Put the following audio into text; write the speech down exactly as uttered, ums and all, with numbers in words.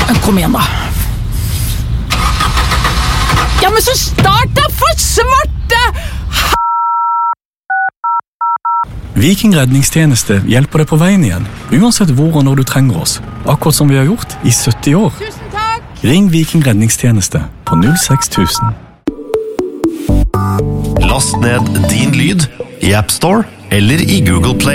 Kom igjen da. Ja, men så start da for svarte! Viking redningstjeneste hjelper deg på veien igjen, uansett hvor og når du trenger oss. Akkurat som vi har gjort i sytti år. Tusen takk! Ring Viking redningstjeneste på null seks tusen. Last ned Din Lyd i App Store eller i Google Play.